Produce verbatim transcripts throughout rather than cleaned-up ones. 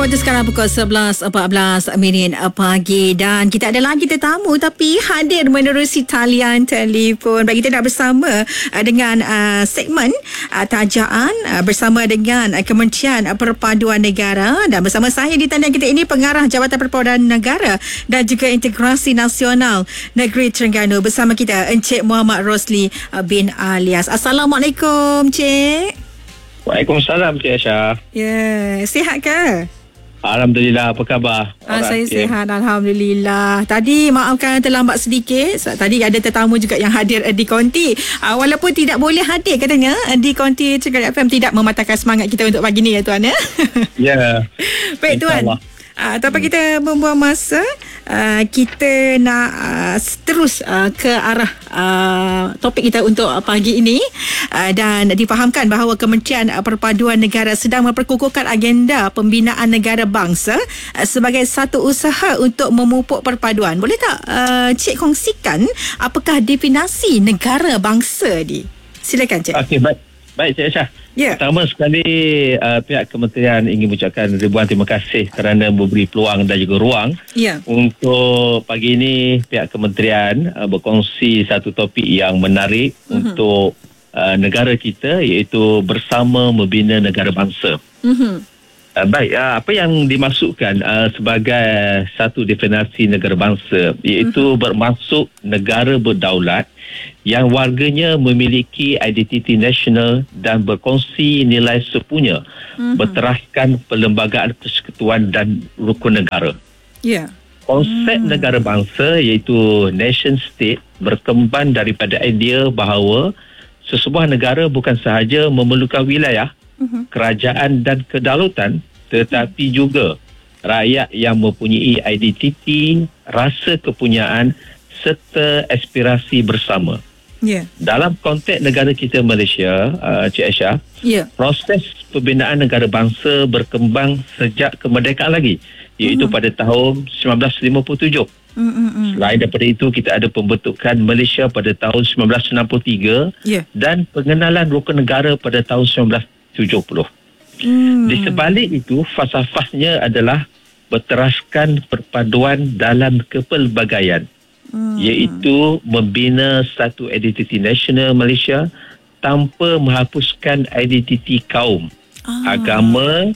Waktu sekarang pukul sebelas empat belas minit pagi dan kita ada lagi tetamu tapi hadir menerusi talian telefon. Bagi kita nak bersama uh, dengan uh, segmen uh, tajaan uh, bersama dengan uh, Kementerian Perpaduan Negara, dan bersama saya di talian kita ini Pengarah Jabatan Perpaduan Negara dan juga Integrasi Nasional Negeri Terengganu. Bersama kita Encik Muhammad Rosli uh, bin Alias. Assalamualaikum, Cik. Waalaikumsalam, Cik Aisyah. Ya, yeah. Sihat ke? Alhamdulillah, apa khabar? Ah, saya okay. Sihat, Alhamdulillah. Tadi maafkan terlambat sedikit. Tadi ada tetamu juga yang hadir di konti. Ah, walaupun tidak boleh hadir katanya di konti Terengganu F M, tidak mematahkan semangat kita untuk pagi ni ya Tuan ya. Ya. Yeah. Baik Tuan. Uh, tanpa hmm. kita membuang masa, uh, kita nak uh, terus uh, ke arah uh, topik kita untuk uh, pagi ini, uh, dan difahamkan bahawa Kementerian Perpaduan Negara sedang memperkukuhkan agenda pembinaan negara bangsa uh, sebagai satu usaha untuk memupuk perpaduan. Boleh tak uh, Cik kongsikan apakah definisi negara bangsa ni? Silakan Cik. Okey, baik. Baik Cik Aisyah. Yeah. Pertama sekali, uh, pihak kementerian ingin mengucapkan ribuan terima kasih kerana memberi peluang dan juga ruang yeah. untuk pagi ini pihak kementerian uh, berkongsi satu topik yang menarik mm-hmm. untuk uh, negara kita, iaitu bersama membina negara bangsa. Mm-hmm. Uh, baik, uh, apa yang dimasukkan uh, sebagai satu definisi negara bangsa, iaitu mm-hmm. bermaksud negara berdaulat yang warganya memiliki identiti nasional dan berkongsi nilai sepunya mm-hmm. berteraskan perlembagaan persekutuan dan rukun negara. Yeah. Konsep mm. negara bangsa iaitu nation state berkembang daripada idea bahawa sesebuah negara bukan sahaja memerlukan wilayah, mm-hmm. kerajaan dan kedaulatan, tetapi mm. juga rakyat yang mempunyai identiti, rasa kepunyaan serta aspirasi bersama. Yeah. Dalam konteks negara kita Malaysia, uh, Cik Aisyah, yeah. proses pembinaan negara bangsa berkembang sejak kemerdekaan lagi, iaitu mm-hmm. pada tahun sembilan belas lima puluh tujuh. Mm-hmm. Selain daripada itu, kita ada pembentukan Malaysia pada tahun sembilan belas enam puluh tiga yeah. dan pengenalan rukun negara pada tahun sembilan belas tujuh puluh. Mm. Di sebalik itu, falsafahnya adalah berteraskan perpaduan dalam kepelbagaian. Hmm. Iaitu membina satu identiti nasional Malaysia tanpa menghapuskan identiti kaum, ah. agama,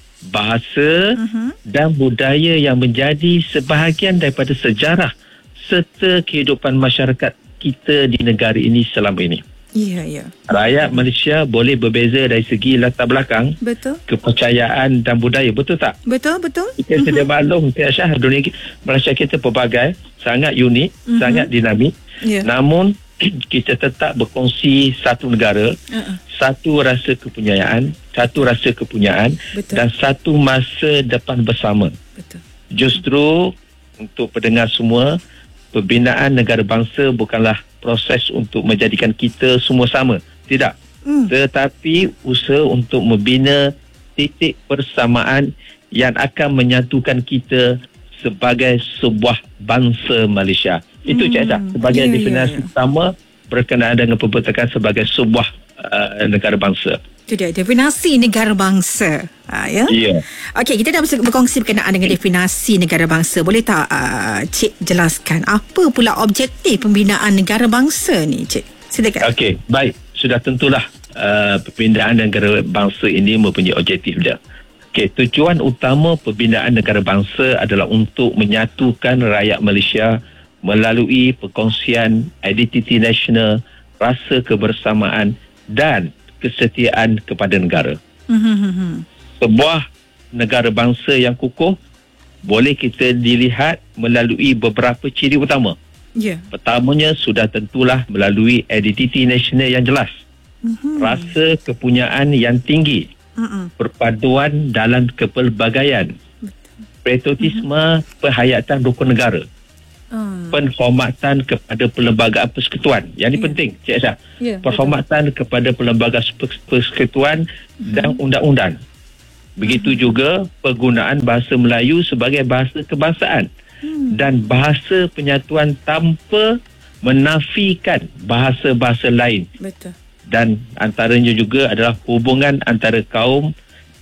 bahasa uh-huh. dan budaya yang menjadi sebahagian daripada sejarah serta kehidupan masyarakat kita di negara ini selama ini. Ya, ya. Rakyat Malaysia boleh berbeza dari segi latar belakang, betul, kepercayaan dan budaya, betul tak? Betul, betul. Kita uh-huh. sedia maklum, Aisyah, dunia Malaysia kita pelbagai, sangat unik, uh-huh. sangat dinamik. Yeah. Namun kita tetap berkongsi satu negara, uh-uh. satu rasa kepunyaan, satu rasa kepunyaan betul. Dan satu masa depan bersama. Betul. Justru untuk pendengar semua, pembinaan negara bangsa bukanlah proses untuk menjadikan kita semua sama. Tidak. Mm. Tetapi usaha untuk membina titik persamaan yang akan menyatukan kita sebagai sebuah bangsa Malaysia. Itu Cik Aisyah, sebagai yeah, definisi yeah, yeah. pertama berkenaan dengan pembentukan sebagai sebuah uh, negara bangsa. Itu dia, definisi negara bangsa. Ha, ya? Yeah. Okey, kita dah berkongsi berkenaan dengan definisi negara bangsa. Boleh tak uh, Cik jelaskan apa pula objektif pembinaan negara bangsa ni, Cik? Silakan. Okey, baik. Sudah tentulah uh, pembinaan negara bangsa ini mempunyai objektif dia. Okey, tujuan utama pembinaan negara bangsa adalah untuk menyatukan rakyat Malaysia melalui perkongsian identiti nasional, rasa kebersamaan dan kesetiaan kepada negara. Mm-hmm. Sebuah negara bangsa yang kukuh boleh kita dilihat melalui beberapa ciri utama. Yeah. Pertamanya sudah tentulah melalui identiti nasional yang jelas, mm-hmm. rasa kepunyaan yang tinggi, mm-hmm. perpaduan dalam kepelbagaian, patriotisme, mm-hmm. penghayatan rukun negara, Hmm. penghormatan kepada perlembagaan persekutuan. Yang ini yeah. penting, Cik Aisyah. Yeah, penghormatan betul. kepada perlembagaan persekutuan hmm. dan undang-undang. Begitu hmm. juga penggunaan bahasa Melayu sebagai bahasa kebangsaan hmm. dan bahasa penyatuan tanpa menafikan bahasa-bahasa lain. Betul. Dan antaranya juga adalah hubungan antara kaum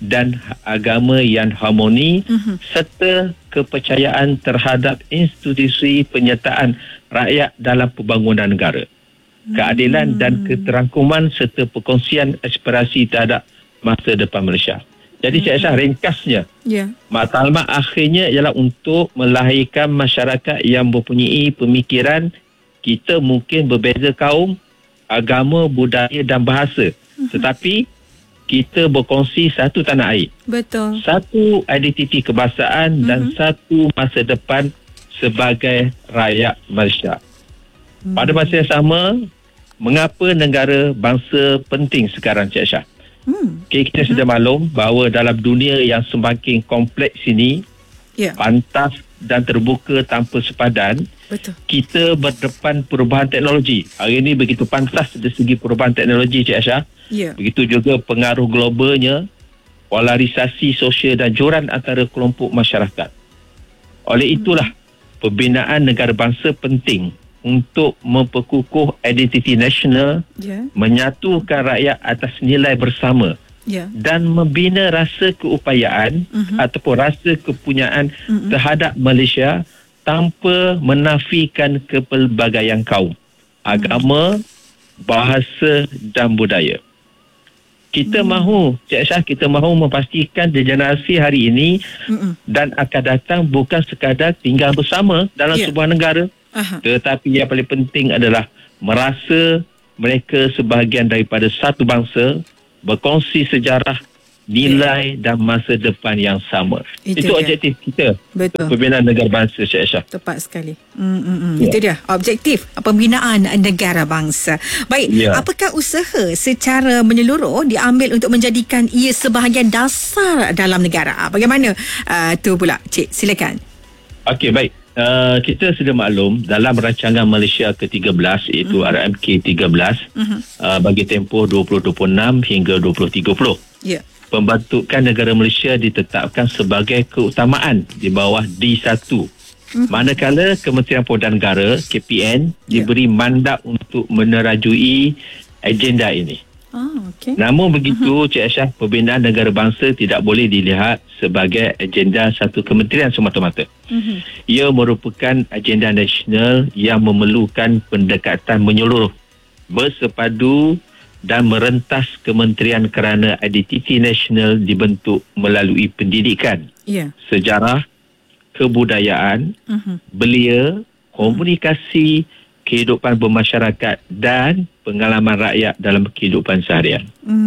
dan agama yang harmoni uh-huh. serta kepercayaan terhadap institusi penyertaan rakyat dalam pembangunan negara. Keadilan hmm. dan keterangkuman serta perkongsian aspirasi terhadap masa depan Malaysia. Jadi Cik Aisyah, ringkasnya, yeah. matlamat akhirnya ialah untuk melahirkan masyarakat yang mempunyai pemikiran kita mungkin berbeza kaum, agama, budaya dan bahasa. Uh-huh. Tetapi kita berkongsi satu tanah air. Betul. Satu identiti kebangsaan uh-huh. dan satu masa depan sebagai rakyat Malaysia. Uh-huh. Pada masa yang sama, mengapa negara bangsa penting sekarang, Cik Aisyah? Hmm. Okay, kita uh-huh. sudah maklum bahawa dalam dunia yang semakin kompleks ini, yeah. pantas dan terbuka tanpa sepadan, betul. Kita berdepan perubahan teknologi. Hari ini begitu pantas dari segi perubahan teknologi, Cik Aisyah. Yeah. Begitu juga pengaruh globalnya, polarisasi sosial dan joran antara kelompok masyarakat. Oleh itulah, hmm. pembinaan negara bangsa penting untuk memperkukuh identiti nasional, yeah. menyatukan rakyat atas nilai bersama, yeah. dan membina rasa keupayaan uh-huh. ataupun rasa kepunyaan uh-huh. terhadap Malaysia tanpa menafikan kepelbagaian kaum, agama, uh-huh. bahasa dan budaya. Kita uh-huh. mahu, Cik Aisyah, kita mahu memastikan generasi hari ini uh-huh. dan akan datang bukan sekadar tinggal bersama dalam yeah. sebuah negara, Aha. tetapi yang paling penting adalah merasa mereka sebahagian daripada satu bangsa, berkongsi sejarah, nilai yeah. dan masa depan yang sama. Itu, Itu objektif kita. Betul. Pembinaan negara bangsa, Cik Aisyah. Tepat sekali. Mm-mm. Yeah. Itu dia objektif pembinaan negara bangsa. Baik, yeah. apakah usaha secara menyeluruh diambil untuk menjadikan ia sebahagian dasar dalam negara? Bagaimana uh, tu pula, Cik? Silakan. Okey, baik. Uh, kita sudah maklum dalam rancangan Malaysia ke tiga belas iaitu uh-huh. R M K tiga belas uh-huh. uh, bagi tempoh dua ribu dua puluh enam hingga dua ribu tiga puluh. Yeah. Pembentukan negara Malaysia ditetapkan sebagai keutamaan di bawah D satu. Uh-huh. Manakala Kementerian Pemuda Negara K P N yeah. diberi mandat untuk menerajui agenda ini. Oh, okay. Namun begitu, uh-huh. Cik Aisyah, pembinaan negara bangsa tidak boleh dilihat sebagai agenda satu kementerian semata-mata. Uh-huh. Ia merupakan agenda nasional yang memerlukan pendekatan menyeluruh, bersepadu dan merentas kementerian kerana identiti nasional dibentuk melalui pendidikan, yeah. sejarah, kebudayaan, uh-huh. belia, komunikasi, kehidupan bermasyarakat dan pengalaman rakyat dalam kehidupan seharian.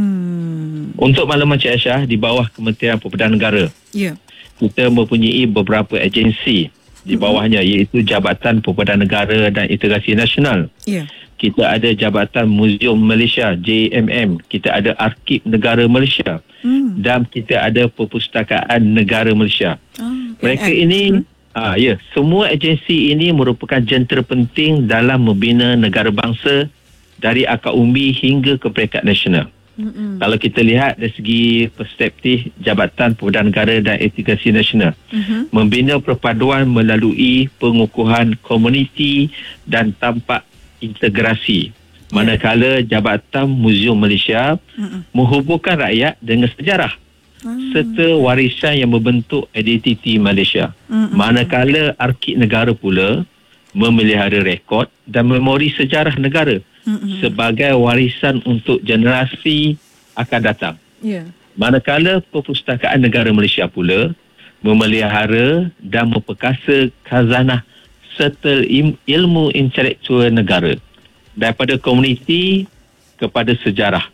Hmm. Untuk makluman Cik Aisyah, di bawah Kementerian Pemuda Negara, yeah. kita mempunyai beberapa agensi di bawahnya, mm-hmm. iaitu Jabatan Pemuda Negara dan Integrasi Nasional. Yeah. Kita ada Jabatan Muzium Malaysia, J M M. Kita ada Arkib Negara Malaysia. Mm. Dan kita ada Perpustakaan Negara Malaysia. Oh, Mereka okay. ini... Mm. Ah, ya, semua agensi ini merupakan jentera penting dalam membina negara bangsa dari akar umbi hingga ke peringkat nasional. Mm-hmm. Kalau kita lihat dari segi perspektif Jabatan Pemuda Negara dan Integrasi Nasional, mm-hmm. membina perpaduan melalui pengukuhan komuniti dan tampak integrasi. Yeah. Manakala Jabatan Muzium Malaysia mm-hmm. menghubungkan rakyat dengan sejarah serta warisan yang membentuk identiti Malaysia. Mm-hmm. Manakala Arkib Negara pula memelihara rekod dan memori sejarah negara mm-hmm. sebagai warisan untuk generasi akan datang. Yeah. Manakala Perpustakaan Negara Malaysia pula memelihara dan memperkasa khazanah serta ilmu intelektual negara daripada komuniti kepada sejarah,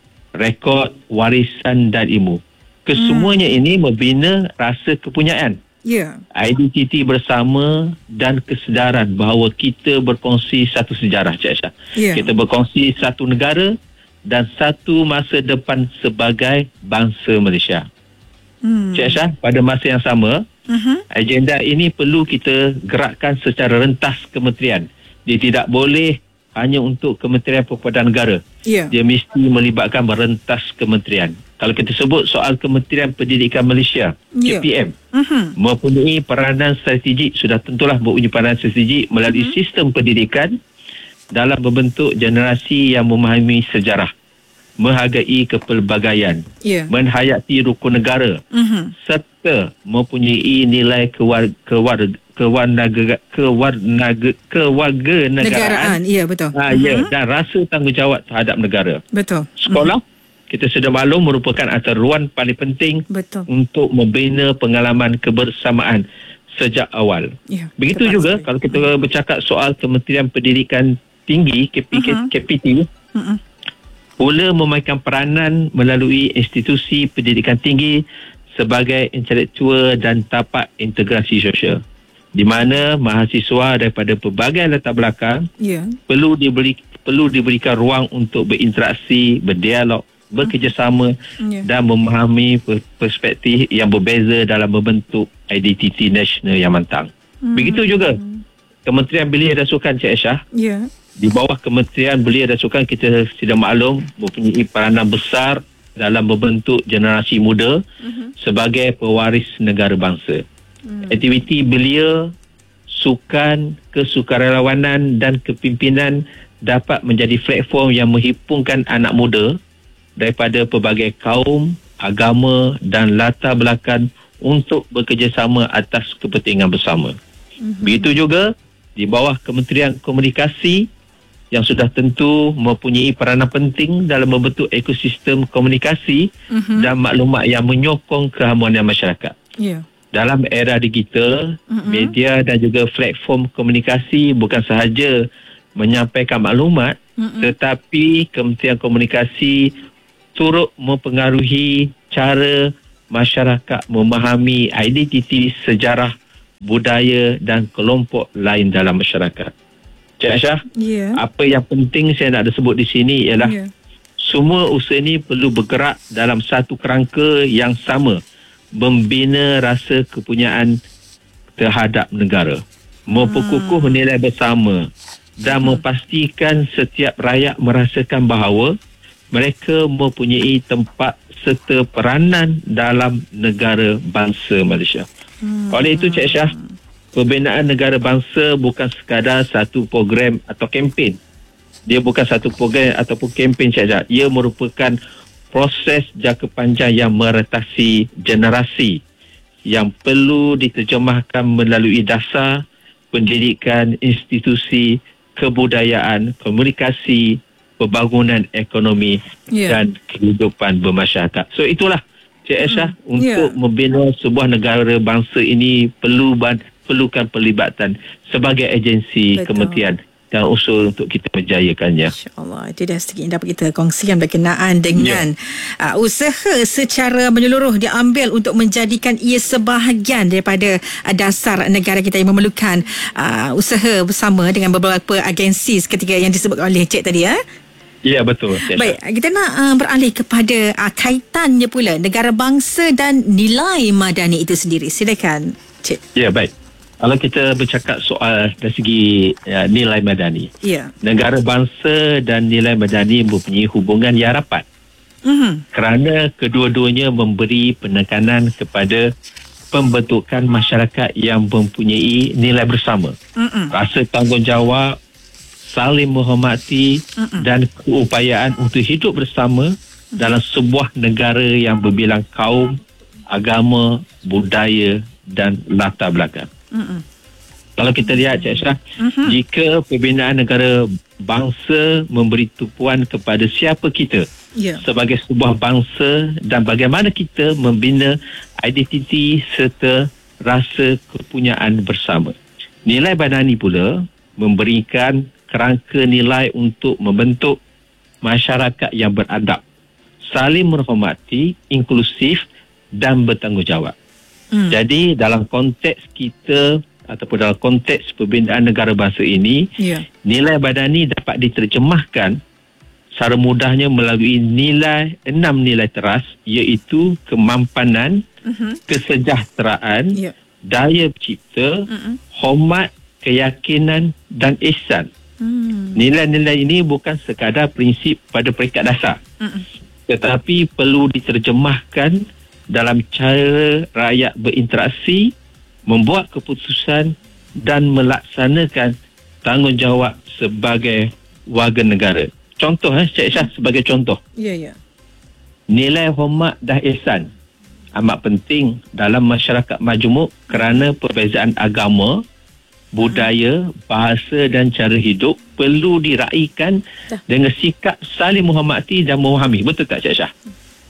rekod, warisan dan ilmu. Kesemuanya hmm. ini membina rasa kepunyaan, yeah. identiti bersama dan kesedaran bahawa kita berkongsi satu sejarah, Cik Aisyah. Yeah. Kita berkongsi satu negara dan satu masa depan sebagai bangsa Malaysia. Hmm. Cik Aisyah, pada masa yang sama, uh-huh. agenda ini perlu kita gerakkan secara rentas kementerian. Dia tidak boleh hanya untuk Kementerian Pemuda Negara. Yeah. Dia mesti melibatkan merentas kementerian. Kalau kita sebut soal Kementerian Pendidikan Malaysia, yeah. K P M, uh-huh. mempunyai peranan strategik, sudah tentulah mempunyai peranan strategik melalui uh-huh. sistem pendidikan dalam membentuk generasi yang memahami sejarah, menghargai kepelbagaian, yeah. menghayati rukun negara, uh-huh. serta mempunyai nilai kewar, kewar, kewarnaga, kewarnaga, kewarganegaraan. Ya, betul. Ha, uh-huh. ya, dan rasa tanggungjawab terhadap negara. Betul. Sekolah, uh-huh. kita sudah maklum merupakan antara ruang paling penting betul. untuk membina pengalaman kebersamaan sejak awal. Ya, begitu juga sekali. Kalau kita uh-huh. bercakap soal Kementerian Pendidikan Tinggi, K P, uh-huh. K P T, uh-huh. pula memainkan peranan melalui institusi pendidikan tinggi sebagai intelektual dan tapak integrasi sosial, di mana mahasiswa daripada pelbagai latar belakang yeah. perlu diberi perlu diberikan ruang untuk berinteraksi, berdialog, bekerjasama yeah. dan memahami perspektif yang berbeza dalam membentuk identiti nasional yang matang. Mm. Begitu juga Kementerian Belia dan Sukan, Cik Aisyah. Yeah. Di bawah Kementerian Belia dan Sukan, kita sudah maklum mempunyai peranan besar dalam membentuk generasi muda uh-huh. sebagai pewaris negara bangsa. Uh-huh. Aktiviti belia, sukan, kesukarelawanan dan kepimpinan dapat menjadi platform yang menghimpunkan anak muda daripada pelbagai kaum, agama dan latar belakang untuk bekerjasama atas kepentingan bersama. Uh-huh. Begitu juga di bawah Kementerian Komunikasi yang sudah tentu mempunyai peranan penting dalam membentuk ekosistem komunikasi uh-huh. dan maklumat yang menyokong keharmonian masyarakat. Yeah. Dalam era digital, uh-huh. media dan juga platform komunikasi bukan sahaja menyampaikan maklumat, uh-huh. tetapi Kementerian Komunikasi turut mempengaruhi cara masyarakat memahami identiti, sejarah, budaya dan kelompok lain dalam masyarakat. Cik Aisyah, yeah. apa yang penting saya nak sebut di sini ialah yeah. semua usaha ini perlu bergerak dalam satu kerangka yang sama, membina rasa kepunyaan terhadap negara, memperkukuh hmm. nilai bersama dan hmm. memastikan setiap rakyat merasakan bahawa mereka mempunyai tempat serta peranan dalam negara bangsa Malaysia. Hmm. Oleh itu, Cik Aisyah, pembinaan negara bangsa bukan sekadar satu program atau kempen. Dia bukan satu program ataupun kempen saja. Ia merupakan proses jangka panjang yang meretasi generasi yang perlu diterjemahkan melalui dasar pendidikan, institusi, kebudayaan, komunikasi, pembangunan ekonomi yeah. dan kehidupan bermasyarakat. So itulah Cik Aisyah, hmm. untuk yeah. membina sebuah negara bangsa ini perlu ban- perlukan pelibatan sebagai agensi Betul. Kementerian dan usul untuk kita menjayakannya. InsyaAllah. Itu dah sedikit yang dapat kita kongsikan berkenaan dengan yeah. uh, usaha secara menyeluruh diambil untuk menjadikan ia sebahagian daripada uh, dasar negara kita yang memerlukan uh, usaha bersama dengan beberapa agensi ketika yang disebut oleh Cik tadi ya. Ya, betul. Baik, kita nak uh, beralih kepada uh, kaitannya pula negara bangsa dan nilai madani itu sendiri. Silakan, Cik. Ya, baik. Kalau kita bercakap soal dari segi ya, nilai madani, yeah. negara bangsa dan nilai madani mempunyai hubungan yang rapat. Mm-hmm. Kerana kedua-duanya memberi penekanan kepada pembentukan masyarakat yang mempunyai nilai bersama. Mm-hmm. Rasa tanggungjawab, saling menghormati mm-hmm. dan keupayaan untuk hidup bersama mm-hmm. dalam sebuah negara yang berbilang kaum, agama, budaya dan latar belakang. Mm-mm. Kalau kita lihat, Cik Aisyah, mm-hmm. jika pembinaan negara bangsa memberi tumpuan kepada siapa kita yeah. sebagai sebuah bangsa dan bagaimana kita membina identiti serta rasa kepunyaan bersama. Nilai madani pula memberikan kerangka nilai untuk membentuk masyarakat yang beradab, saling menghormati, inklusif dan bertanggungjawab. Hmm. Jadi dalam konteks kita ataupun dalam konteks pembinaan negara bangsa ini, yeah. nilai madani dapat diterjemahkan secara mudahnya melalui nilai enam nilai teras, iaitu kemampanan, uh-huh. kesejahteraan, yeah. daya cipta, uh-uh. hormat, keyakinan dan ihsan. Hmm. Nilai-nilai ini bukan sekadar prinsip pada peringkat dasar, uh-uh. tetapi perlu diterjemahkan dalam cara rakyat berinteraksi, membuat keputusan dan melaksanakan tanggungjawab sebagai warga negara. contoh eh, Cik Syah sebagai contoh. Ya, yeah, ya. Yeah. Nilai hormat dan ihsan amat penting dalam masyarakat majmuk kerana perbezaan agama, budaya, bahasa dan cara hidup perlu diraikan Dah. dengan sikap saling menghormati dan memahami. Betul tak Cik Syah?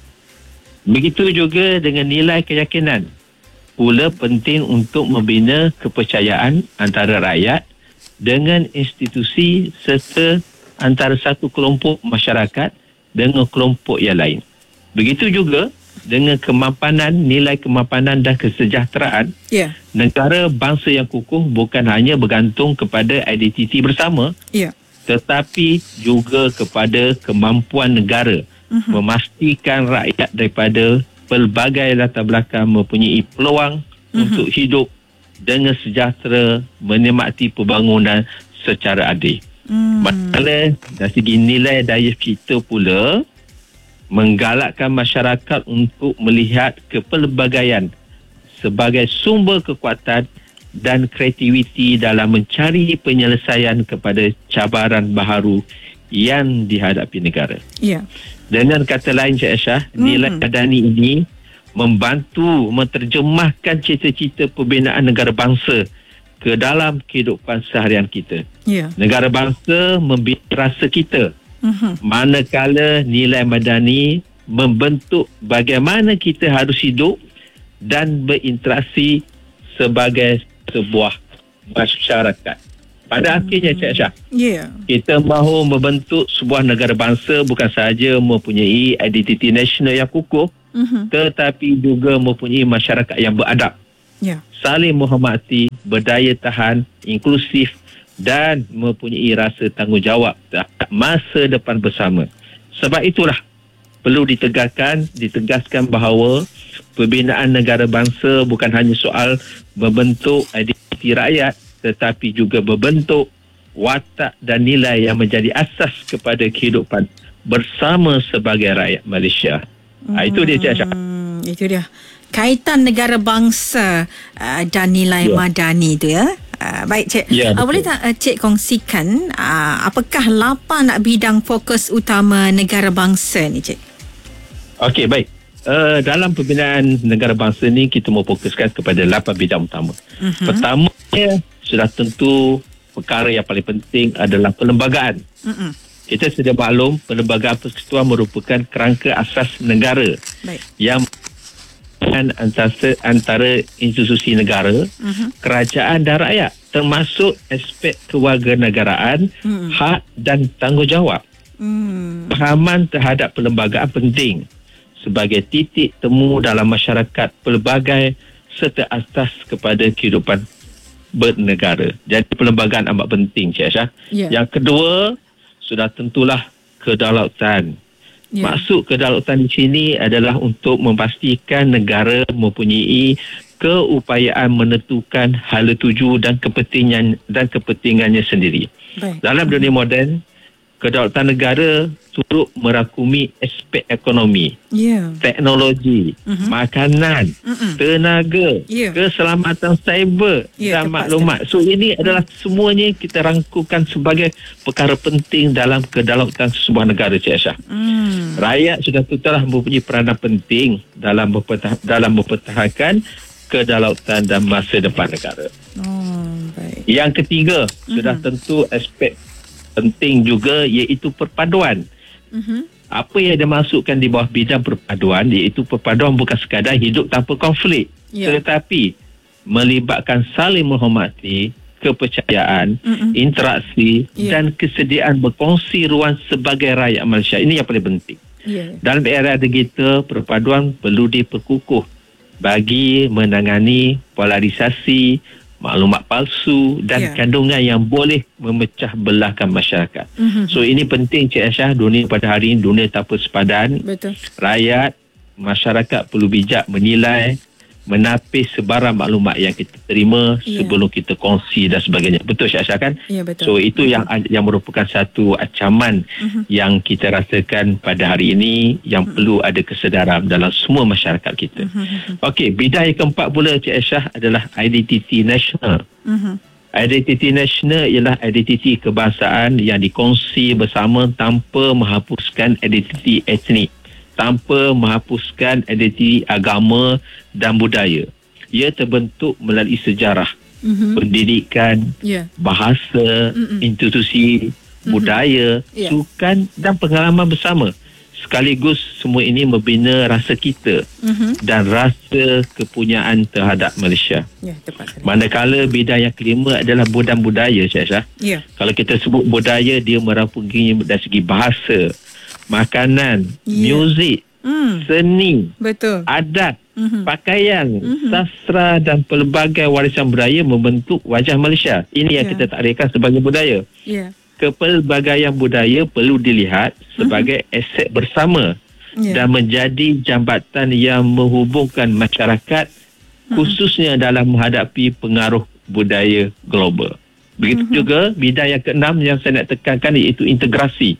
Begitu juga dengan nilai keyakinan. Pula penting untuk membina kepercayaan antara rakyat dengan institusi serta antara satu kelompok masyarakat dengan kelompok yang lain. Begitu juga dengan kemapanan, nilai kemapanan dan kesejahteraan, yeah. negara bangsa yang kukuh bukan hanya bergantung kepada identiti bersama, yeah. tetapi juga kepada kemampuan negara uh-huh. memastikan rakyat daripada pelbagai latar belakang mempunyai peluang uh-huh. untuk hidup dengan sejahtera, menikmati pembangunan secara adil. Hmm. Manakala dari segi nilai daya cipta pula menggalakkan masyarakat untuk melihat kepelbagaian sebagai sumber kekuatan dan kreativiti dalam mencari penyelesaian kepada cabaran baharu yang dihadapi negara. Yeah. Dengan kata lain Cik Aisyah, mm-hmm. nilai madani ini membantu menterjemahkan cita-cita pembinaan negara bangsa ke dalam kehidupan seharian kita. Yeah. Negara bangsa membina rasa kita. Uh-huh. Manakala nilai madani membentuk bagaimana kita harus hidup dan berinteraksi sebagai sebuah masyarakat. Pada uh-huh. akhirnya Cik Aisyah, yeah. kita mahu membentuk sebuah negara bangsa bukan sahaja mempunyai identiti nasional yang kukuh, uh-huh. tetapi juga mempunyai masyarakat yang beradab, yeah. saling menghormati, berdaya tahan, inklusif dan mempunyai rasa tanggungjawab terhadap masa depan bersama. Sebab itulah perlu ditegaskan ditegaskan bahawa pembinaan negara bangsa bukan hanya soal membentuk identiti rakyat, tetapi juga membentuk watak dan nilai yang menjadi asas kepada kehidupan bersama sebagai rakyat Malaysia. Hmm, ha, itu dia Cik Aisyah. Itu dia kaitan negara bangsa uh, dan nilai ya. madani itu ya. Uh, baik Cik, ya, uh, boleh tak uh, Cik kongsikan uh, apakah lapan bidang fokus utama negara bangsa ni Cik? Okey, baik. Uh, dalam pembinaan negara bangsa ni kita mau fokuskan kepada lapan bidang utama. Uh-huh. Pertamanya sudah tentu perkara yang paling penting adalah perlembagaan. Uh-uh. Kita sedia maklum perlembagaan persekutuan merupakan kerangka asas negara baik. yang antara, antara institusi negara, uh-huh. kerajaan dan rakyat, termasuk aspek kewarganegaraan, uh-huh. hak dan tanggungjawab. Uh-huh. Pahaman terhadap perlembagaan penting sebagai titik temu dalam masyarakat pelbagai serta asas kepada kehidupan bernegara. Jadi perlembagaan amat penting Cik Aisyah. Yeah. Yang kedua, sudah tentulah kedaulatan. Yeah. Maksud kedaulatan di sini adalah untuk memastikan negara mempunyai keupayaan menentukan hala tuju dan kepentingan dan kepentingannya sendiri. Baik. Dalam dunia moden, kedaulatan negara turut merangkumi aspek ekonomi, yeah. teknologi, uh-huh. makanan, uh-uh. tenaga, yeah. keselamatan cyber yeah, dan maklumat. So ini adalah semuanya kita rangkukan sebagai perkara penting dalam kedaulatan sebuah negara Cik Aisyah. Mm. Rakyat sudah telah mempunyai peranan penting dalam mempertah- dalam mempertahankan kedaulatan dan masa depan negara. Oh, baik. Yang ketiga, uh-huh. sudah tentu aspek penting juga iaitu perpaduan. Uh-huh. Apa yang dimasukkan di bawah bidang perpaduan iaitu perpaduan bukan sekadar hidup tanpa konflik, yeah. tetapi melibatkan saling menghormati, kepercayaan, uh-uh. interaksi yeah. dan kesediaan berkongsi ruang sebagai rakyat Malaysia. Ini yang paling penting. Yeah. Dalam era digital, perpaduan perlu diperkukuh bagi menangani polarisasi, maklumat palsu dan yeah. kandungan yang boleh memecah belahkan masyarakat. Mm-hmm. So ini penting Cik Aisyah, dunia pada hari ini dunia tanpa sepadan. Betul. Rakyat, masyarakat perlu bijak menilai, menapis sebarang maklumat yang kita terima yeah. sebelum kita kongsi dan sebagainya. Betul Cik Aisyah kan? Ya, betul. So itu betul. yang yang merupakan satu ancaman uh-huh. yang kita rasakan pada hari ini yang uh-huh. perlu ada kesedaran dalam semua masyarakat kita. Uh-huh. Okey, bidang yang keempat pula Cik Aisyah adalah identiti nasional. Uh-huh. Identiti nasional ialah identiti kebangsaan yang dikongsi bersama tanpa menghapuskan identiti etnik, tanpa menghapuskan identiti agama dan budaya. Ia terbentuk melalui sejarah, mm-hmm. pendidikan, yeah. bahasa, mm-hmm. institusi, mm-hmm. budaya, yeah. sukan dan pengalaman bersama. Sekaligus semua ini membina rasa kita mm-hmm. dan rasa kepunyaan terhadap Malaysia. Ya, tepat. Manakala bidang yang kelima adalah budaya budaya, Cik Aisyah. Ya. Kalau kita sebut budaya, dia merangkumi dari segi bahasa, makanan, ya. muzik, mm. seni, betul. adat, mm-hmm. pakaian, mm-hmm. sastra dan pelbagai warisan budaya membentuk wajah Malaysia. Ini yang ya. kita takdirkan sebagai budaya. Ya. Kepelbagaian budaya perlu dilihat sebagai uh-huh. aset bersama yeah. dan menjadi jambatan yang menghubungkan masyarakat uh-huh. khususnya dalam menghadapi pengaruh budaya global. Begitu uh-huh. juga bidang yang keenam yang saya nak tekankan iaitu integrasi.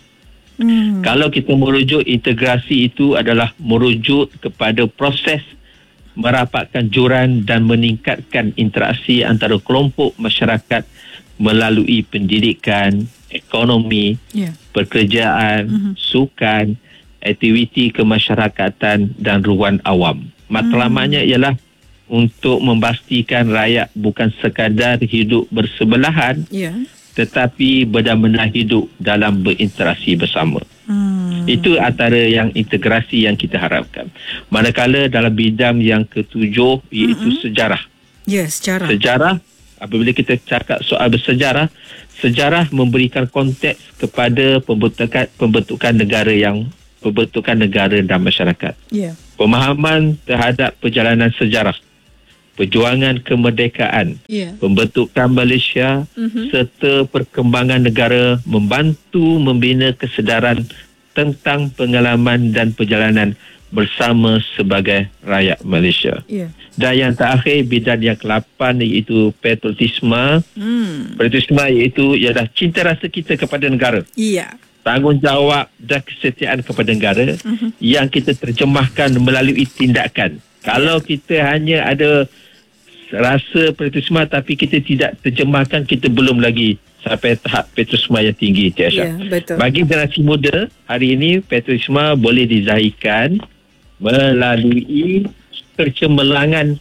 Uh-huh. Kalau kita merujuk integrasi itu adalah merujuk kepada proses merapatkan juran dan meningkatkan interaksi antara kelompok masyarakat melalui pendidikan, ekonomi, yeah. pekerjaan, mm-hmm. sukan, aktiviti kemasyarakatan dan ruang awam. Matlamatnya mm. ialah untuk memastikan rakyat bukan sekadar hidup bersebelahan, yeah. tetapi benar-benar hidup dalam berinteraksi bersama. Mm. Itu antara yang integrasi yang kita harapkan. Manakala dalam bidang yang ketujuh iaitu mm-hmm. sejarah. Ya, yeah, sejarah. Sejarah, apabila kita cakap soal bersejarah, sejarah memberikan konteks kepada pembentukan pembentukan negara yang pembentukan negara dan masyarakat. Yeah. Pemahaman terhadap perjalanan sejarah, perjuangan kemerdekaan, yeah. pembentukan Malaysia mm-hmm. serta perkembangan negara membantu membina kesedaran tentang pengalaman dan perjalanan bersama sebagai rakyat Malaysia. Yeah. Dan yang terakhir, bidang yang kelapan iaitu patriotisme. Hmm. Patriotisme iaitu ialah cinta rasa kita kepada negara. Yeah. Tanggungjawab dan kesetiaan kepada negara uh-huh. yang kita terjemahkan melalui tindakan. Kalau kita hanya ada rasa patriotisme tapi kita tidak terjemahkan, kita belum lagi sampai tahap patriotisme yang tinggi, Cik Aisyah. Yeah, betul. Bagi generasi muda, hari ini patriotisme boleh dizahirkan melalui kecemerlangan,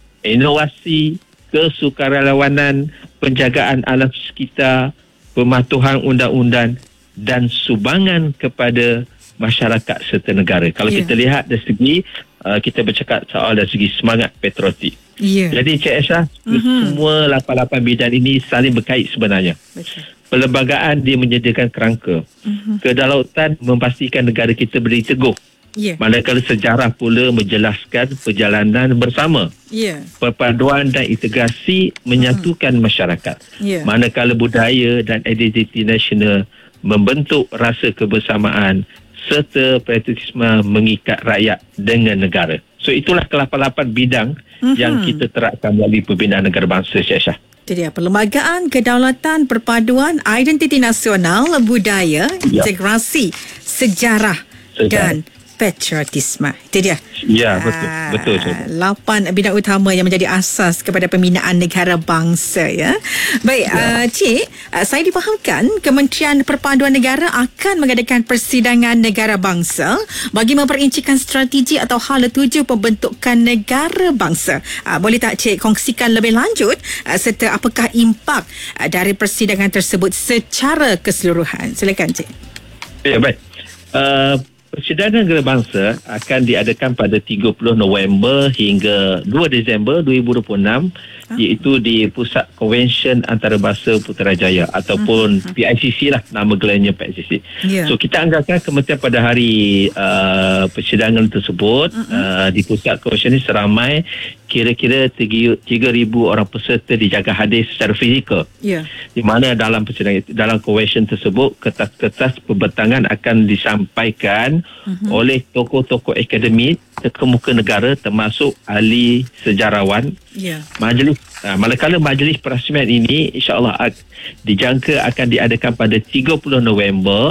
inovasi, kesukarelawanan, penjagaan alam sekitar, pematuhan undang-undang dan sumbangan kepada masyarakat serta negara. Kalau yeah. kita lihat dari segi, uh, kita bercakap soal dari segi semangat patriotik. Yeah. Jadi Cik Aisyah, mm-hmm. semua lapan lapan bidang ini saling berkait sebenarnya. Betul. Perlembagaan dia menyediakan kerangka. Mm-hmm. Kedaulatan memastikan negara kita berdiri teguh. Yeah. Manakala sejarah pula menjelaskan perjalanan bersama. Yeah. Perpaduan dan integrasi menyatukan uh-huh. masyarakat. Yeah. Manakala budaya dan identiti nasional membentuk rasa kebersamaan serta patriotisme mengikat rakyat dengan negara. So itulah kelapan-lapan bidang uh-huh. yang kita terapkan melalui pembinaan negara bangsa, Cik Aisyah. Jadi perlembagaan, kedaulatan, perpaduan, identiti nasional, budaya, yeah. integrasi, sejarah, sejarah. dan patriotisme. Itu dia. Ya, betul. Uh, betul. Lapan bidang utama yang menjadi asas kepada pembinaan negara bangsa. Ya. Baik, ya. Uh, Cik, uh, saya difahamkan Kementerian Perpaduan Negara akan mengadakan persidangan negara bangsa bagi memperincikan strategi atau hala tuju pembentukan negara bangsa. Uh, boleh tak Cik kongsikan lebih lanjut uh, serta apakah impak uh, dari persidangan tersebut secara keseluruhan? Silakan, Cik. Ya, baik. Uh, Persidangan negara bangsa akan diadakan pada tiga puluh November hingga dua Disember dua ribu dua puluh enam huh? iaitu di Pusat Konvensyen Antarabangsa Putrajaya ataupun uh-huh. P I C C lah, nama gelarnya P I C C. Yeah. So kita anggarkan kementerian pada hari uh, persidangan tersebut uh-huh. uh, di Pusat Konvensyen ini seramai kira-kira tiga ribu orang peserta dijaga hadir secara fizikal. Yeah. Di mana dalam persidangan dalam konvensyen tersebut kertas-kertas pembentangan akan disampaikan uh-huh. oleh tokoh-tokoh akademik terkemuka negara termasuk ahli sejarawan. Yeah. Majlis uh, manakala majlis perasmian ini insya-Allah dijangka akan diadakan pada tiga puluh November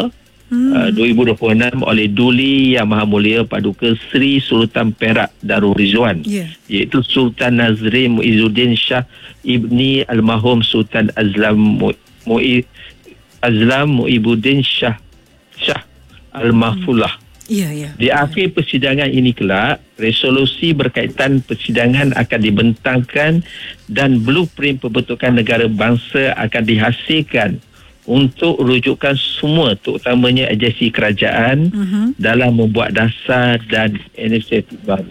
hmm. uh, dua ribu dua puluh enam oleh Duli Yang Maha Mulia Paduka Seri Sultan Perak Darul Rizwan, yeah. iaitu Sultan Nazrin Muizzuddin Shah Ibni Almarhum Sultan Azlam Mu'i Azlam Mu'ibuddin Shah Shah Al-Mahfullah. Ya, ya. Di akhir persidangan ini kelak, resolusi berkaitan persidangan akan dibentangkan dan blueprint pembentukan negara bangsa akan dihasilkan untuk rujukan semua, terutamanya agensi kerajaan uh-huh. dalam membuat dasar dan inisiatif baru.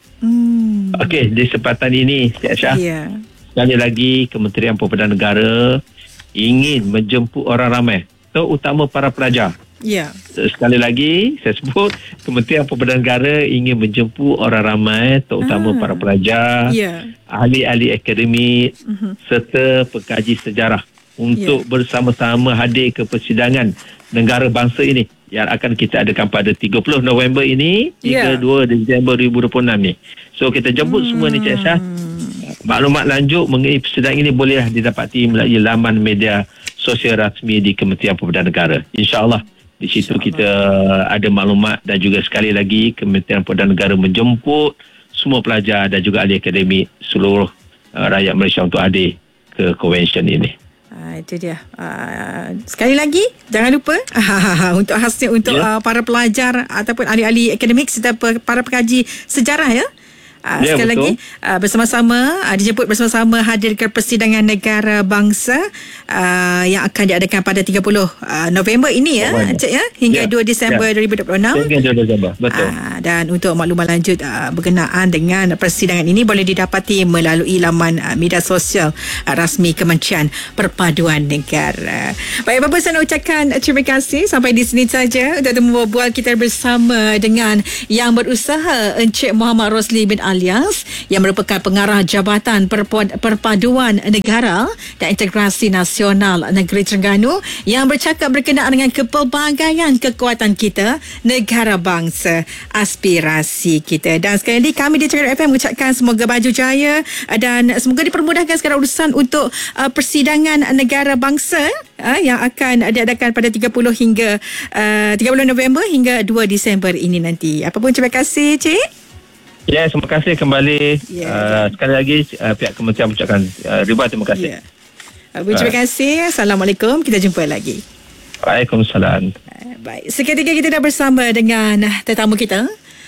Hmm. Okey, di kesempatan ini, Cik Aisyah, yeah. sekali lagi Kementerian Perbendaharaan Negara ingin menjemput orang ramai, terutama para pelajar. Ya. Sekali lagi saya sebut, Kementerian Perbendaharaan Negara ingin menjemput orang ramai, terutama ah. para pelajar, yeah. ahli-ahli akademik uh-huh. serta pengkaji sejarah untuk yeah. bersama-sama hadir ke persidangan negara bangsa ini yang akan kita adakan pada tiga puluh November ini hingga yeah. dua Disember dua ribu dua puluh enam ni. So kita jemput hmm. semua ni, Cik Aisyah. Maklumat lanjut mengenai persidangan ini boleh didapati melalui laman media sosial rasmi di Kementerian Perbendaharaan Negara. InsyaAllah di situ kita ada maklumat, dan juga sekali lagi Kementerian Perbendaharaan Negara menjemput semua pelajar dan juga ahli akademik seluruh uh, rakyat Malaysia untuk hadir ke konvensyen ini. Uh, itu dia. Uh, sekali lagi jangan lupa untuk hasil untuk yeah. uh, para pelajar ataupun ahli-ahli akademik serta para pekaji sejarah, ya. Uh, ya, sekali betul. lagi uh, bersama-sama uh, dijemput bersama-sama hadir ke persidangan negara bangsa uh, yang akan diadakan pada tiga puluh November ini, ya, Encik, ya, hingga ya. dua Disember ya. dua ribu dua puluh enam. Hingga dua Disember, betul. Uh, dan untuk maklumat lanjut uh, berkenaan dengan persidangan ini boleh didapati melalui laman uh, media sosial uh, rasmi Kementerian Perpaduan Negara. Baik, Bapa, saya nak ucapkan terima kasih. Sampai di sini saja untuk temu bual kita bersama dengan yang berusaha, Encik Muhammad Rosli bin Alias, yang merupakan pengarah Jabatan Perpaduan Negara dan Integrasi Nasional Negeri Terengganu, yang bercakap berkenaan dengan kepelbagaian kekuatan kita, negara bangsa, aspirasi kita. Dan sekali lagi kami di Terengganu F M mengucapkan semoga baju jaya dan semoga dipermudahkan segala urusan untuk uh, persidangan negara bangsa uh, yang akan diadakan pada tiga puluh hingga uh, tiga puluh November hingga dua Disember ini nanti. Apapun, terima kasih, Cik. Ya, terima kasih kembali. Yeah, uh, yeah. Sekali lagi uh, pihak kementerian mengucapkan uh, ribuan terima kasih. Yeah. Uh, terima kasih. Assalamualaikum. Kita jumpa lagi. Waalaikumsalam. Uh, baik. Seketika kita dah bersama dengan tetamu kita.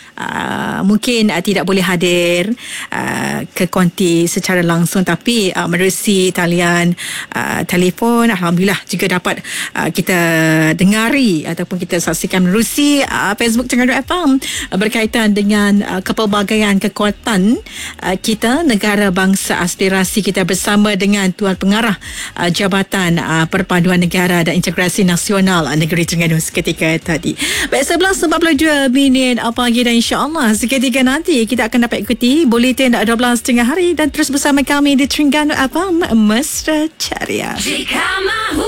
Uh, mungkin uh, tidak boleh hadir uh, ke konti secara langsung, tapi uh, menerusi talian uh, telefon, alhamdulillah juga dapat uh, kita dengari ataupun kita saksikan menerusi uh, Facebook Terengganu F M uh, berkaitan dengan uh, kepelbagaian kekuatan uh, kita, negara bangsa, aspirasi kita, bersama dengan Tuan Pengarah uh, Jabatan uh, Perpaduan Negara dan Integrasi Nasional uh, Negeri Terengganu seketika tadi. Baik, sebelas empat puluh dua minit pagi, dan InsyaAllah seketika nanti kita akan dapat ikuti Buletin dua belas tengah hari, dan terus bersama kami di Terengganu F M Mesra Ceria. Jika mahu